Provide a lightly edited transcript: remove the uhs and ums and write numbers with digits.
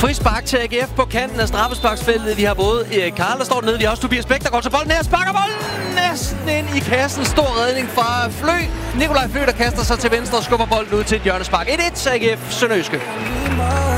Frispark til AGF på kanten af straffesparksfeltet. Vi har både Erik Karl, der står dernede. Vi har også Tobias Bæk, der går til bolden her. Sparker bolden næsten ind i kassen. Stor redning fra Flø. Nikolaj Flø, der kaster sig til venstre og skubber bolden ud til et hjørnespark. 1-1 til AGF Sønderjyske.